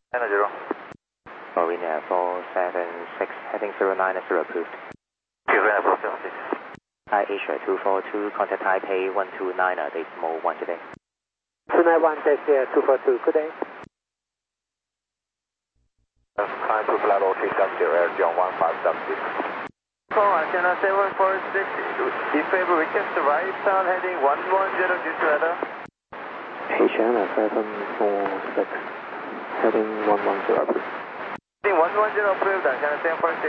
90. Marina 476, heading 090 approved. Marina 476. Thai Asia 242, contact Taipei 129, decimal 1 today. 291 242, good day. Climb to flat 0370, air John 1576. Call antenna 746, defable request right sound heading 110 due to weather. Asiana 746, heading 110 approved. Heading 110 approved, antenna 746.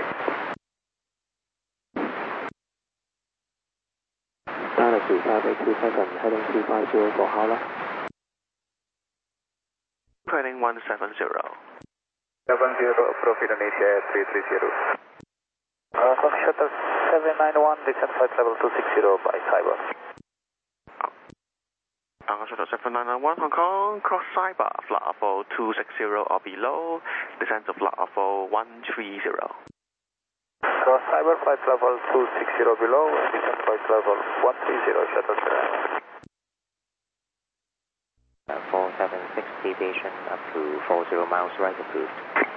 Latitude 5827, heading 250 for Hala. Heading 170. 70, approach Indonesia 330. Fox Shuttle 791, descent flight level 260 by Cyber. Shuttle 791, Hong Kong, cross Cyber, flight level 260 or below, descent to flight level 130. Cross Cyber, flight level 260 below, descent flight level 130, Shuttle 476, deviation up to 40 miles right approved.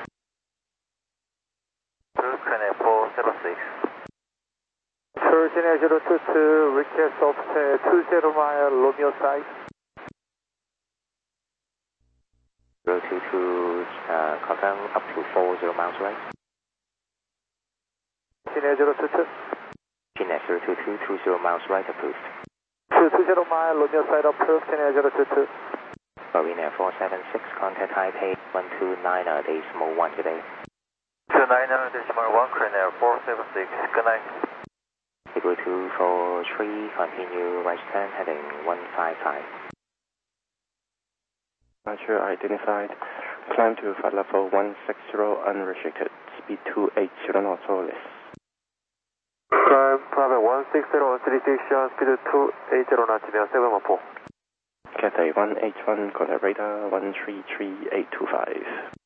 Connect 476. Virginia 022, request offset 20 mile Romeo side. 022, confirm up to 40 miles right. Virginia 022. Gnet 022, 20 miles right approved. 220 mile Romeo side approved, Virginia 022. Marina 476, contact Taipei 129, decimal 1 today. 290 decimal 1, Connect 476, connect. Eagle 243, continue right turn, heading 155. Departure identified. Climb to flight level 160 unrestricted. Speed 280 knots or less. Climb private 160 solicitation, speed 280 knots, 714. Cathay 181, contact radar 133825.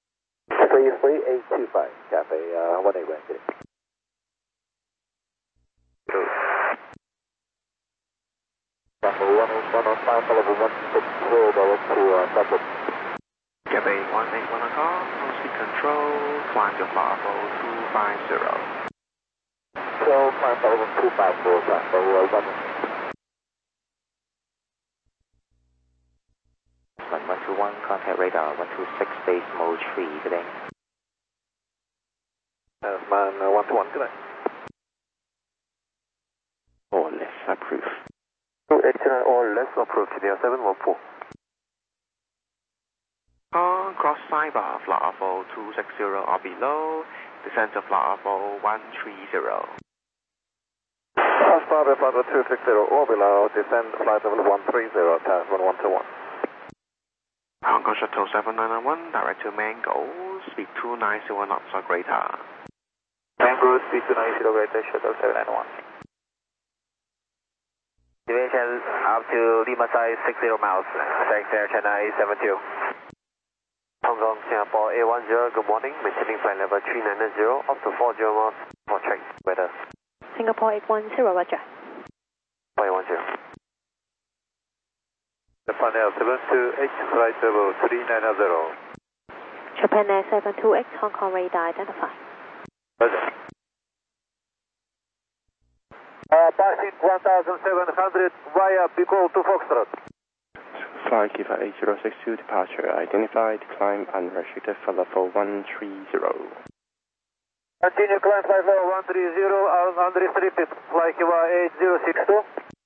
33825, Cathay 181. Number 105, level 160, direct to Dublin. Cathay 181 Hong Kong, on speed control, climb to flight level 250. So, climb level 254, Bravo 121, contact radar 126, decimal 3 today. Man 121, good night. Or less approved. 289 or less approved, India 714. Cross Cyber, flight level 260 or below, descent to flight level 130. Cross Cyber, flight level 260 or below, descend flight level 130, task 1121. Hong Kong Shuttle 791, direct to Mango, speed 290 knots or greater. Mango, speed 290 greater, Shuttle 791. Deviation up to Lima side 60 miles, thanks Air China 872. Hong Kong, Singapore A10, good morning, maintaining flight level 390, up to 40 miles for check weather. Singapore 810, roger. 810. Japan Air 728, flight level 390. Japan Air 728, Hong Kong radar identified. Roger. Passing 1700 via Pico to Foxtrot. Flight Kiva 8062, departure identified. Climb unrestricted for level 130. Continue climb flight level 130, unrestricted, flight Kiva 8062.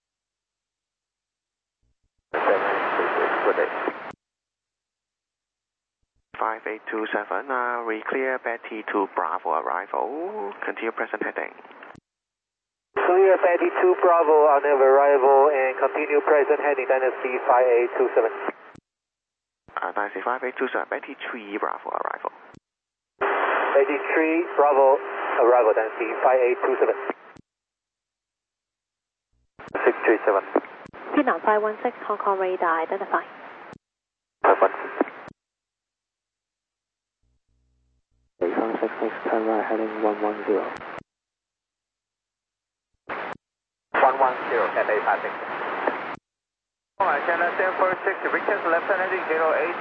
5827, we clear Betty to Bravo arrival. Continue present heading. Clear Betty 2 Bravo on arrival and continue present heading Dynasty 5827. Dynasty 5827, Betty 3 Bravo arrival. Betty 3 Bravo arrival Dynasty 5827. 637. Vietnam 516, Hong Kong radar identified. 516. 866, turn right heading 110. 110, Cathay 56. Alright, China 746, request left hand heading 08.